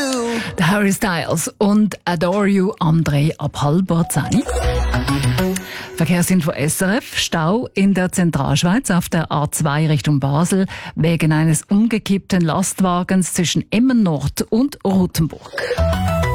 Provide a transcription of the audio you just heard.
Der Harry Styles und Adore You am 3 ab 9:30. Verkehrsinfo SRF. Stau in der Zentralschweiz auf der A2 Richtung Basel wegen eines umgekippten Lastwagens zwischen Emmen Nord und Rothenburg.